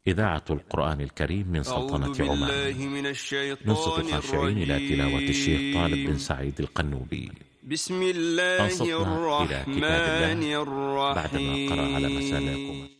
إذاعة القرآن الكريم من سلطنة عمان. ننصت خاشعين إلى تلاوة الشيخ طالب بن سعيد القنوبي. بسم الله أنصتنا إلى كتاب الله الرحمن الرحيم. بعدما قرأ على مسامعكم.